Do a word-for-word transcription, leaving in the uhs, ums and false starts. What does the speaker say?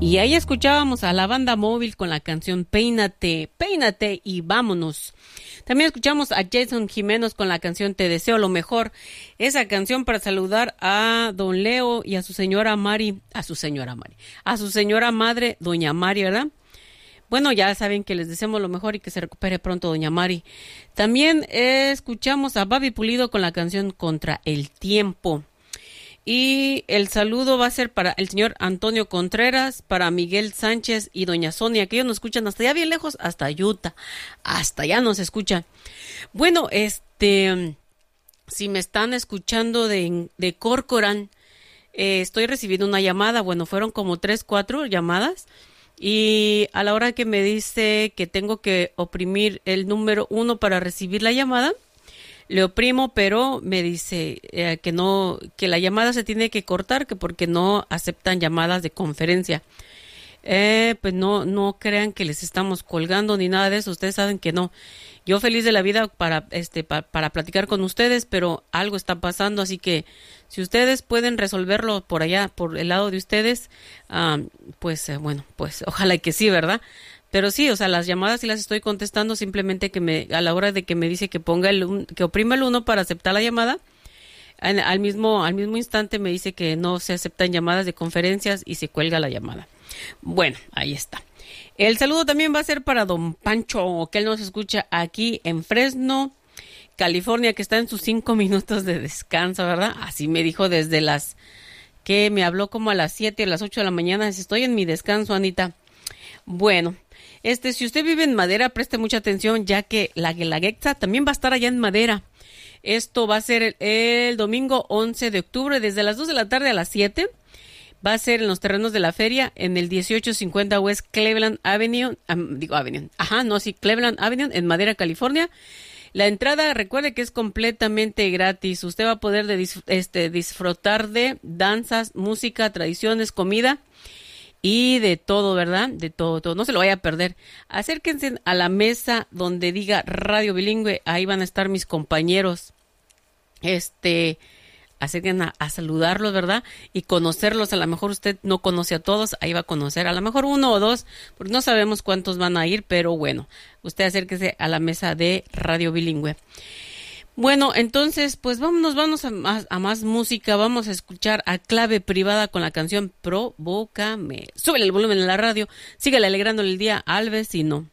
Y ahí escuchábamos a la banda móvil con la canción Peínate, Peínate y vámonos. También escuchamos a Jason Jiménez con la canción Te deseo lo mejor. Esa canción para saludar a don Leo y a su señora Mari, a su señora Mari, a su señora madre, doña Mari, ¿verdad? Bueno, ya saben que les deseamos lo mejor y que se recupere pronto doña Mari. También eh, escuchamos a Babi Pulido con la canción Contra el Tiempo. Y el saludo va a ser para el señor Antonio Contreras, para Miguel Sánchez y doña Sonia, que ellos nos escuchan hasta allá bien lejos, hasta Utah, hasta allá nos escuchan. Bueno, este, si me están escuchando de, de Corcoran, eh, estoy recibiendo una llamada, bueno, fueron como tres, cuatro llamadas, y a la hora que me dice que tengo que oprimir el número uno para recibir la llamada, le oprimo, pero me dice eh, que no, que la llamada se tiene que cortar, que porque no aceptan llamadas de conferencia. Eh, pues no, no crean que les estamos colgando ni nada de eso. Ustedes saben que no. Yo feliz de la vida para este pa, para platicar con ustedes, pero algo está pasando, así que si ustedes pueden resolverlo por allá, por el lado de ustedes, um, pues eh, bueno, pues ojalá que sí, ¿verdad? Pero sí, o sea, las llamadas sí las estoy contestando, simplemente que me a la hora de que me dice que ponga el que oprima el uno para aceptar la llamada, en, al mismo al mismo instante me dice que no se aceptan llamadas de conferencias y se cuelga la llamada. Bueno, ahí está. El saludo también va a ser para don Pancho, que él nos escucha aquí en Fresno, California, que está en sus cinco minutos de descanso, ¿verdad? Así me dijo desde las que me habló como a las siete, a las ocho de la mañana. Dice, estoy en mi descanso, Anita. Bueno. Este, si usted vive en Madera, preste mucha atención, ya que la Guelaguetza también va a estar allá en Madera. Esto va a ser el, el domingo once de octubre, desde las dos de la tarde a las siete. Va a ser en los terrenos de la feria, en el dieciocho cincuenta West Cleveland Avenue. Um, digo Avenue. Ajá, no, sí, Cleveland Avenue, en Madera, California. La entrada, recuerde que es completamente gratis. Usted va a poder de, este, disfrutar de danzas, música, tradiciones, comida. Y de todo, ¿verdad? De todo, todo. No se lo vaya a perder. Acérquense a la mesa donde diga Radio Bilingüe. Ahí van a estar mis compañeros. Este, acérquense a, a saludarlos, ¿verdad? Y conocerlos. A lo mejor usted no conoce a todos. Ahí va a conocer a lo mejor uno o dos. Porque no sabemos cuántos van a ir. Pero bueno, usted acérquese a la mesa de Radio Bilingüe. Bueno, entonces, pues vámonos, vamos a más, a más música. Vamos a escuchar a Clave Privada con la canción Provócame. Súbele el volumen en la radio. Sígale alegrándole el día al vecino.